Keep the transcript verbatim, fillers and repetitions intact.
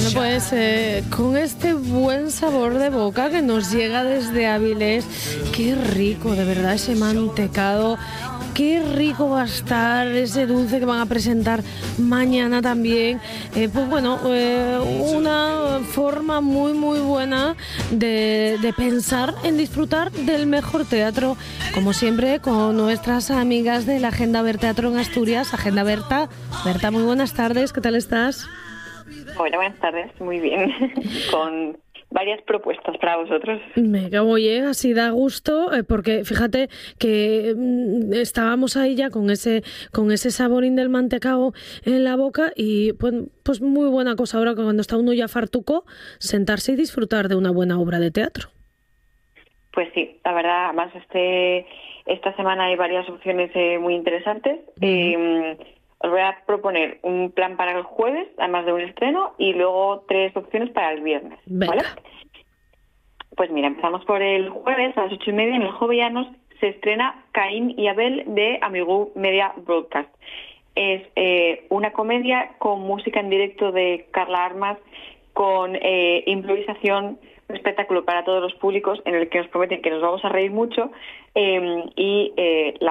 pues eh, con este buen sabor de boca que nos llega desde Avilés, qué rico, de verdad, ese mantecado. Qué rico va a estar ese dulce que van a presentar mañana también. Eh, pues bueno, eh, una forma muy muy buena de, de pensar en disfrutar del mejor teatro, como siempre con nuestras amigas de la Agenda Ver Teatro en Asturias. Agenda Berta. Berta, muy buenas tardes, ¿qué tal estás? Hola, buenas tardes, muy bien, con varias propuestas para vosotros. Me cago, oye, así da gusto, eh, porque fíjate que mm, estábamos ahí ya con ese con ese saborín del mantecao en la boca y pues, pues muy buena cosa ahora que cuando está uno ya fartuco, sentarse y disfrutar de una buena obra de teatro. Pues sí, la verdad, además este esta semana hay varias opciones eh, muy interesantes. Uh-huh. Eh, os voy a proponer un plan para el jueves, además de un estreno, y luego tres opciones para el viernes. Venga. ¿Vale? Pues mira, empezamos por el jueves a las ocho y media en el Jovellanos se estrena Caín y Abel de Amigú Media Broadcast. Es eh, una comedia con música en directo de Carla Armas, con eh, improvisación, un espectáculo para todos los públicos en el que nos prometen que nos vamos a reír mucho eh, y eh, la